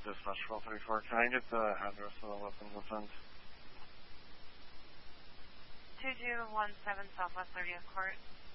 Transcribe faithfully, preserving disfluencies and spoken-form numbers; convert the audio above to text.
Dispatch twelve thirty-four. Can I get the address of the weapons offense? two two one seven Southwest thirtieth Court.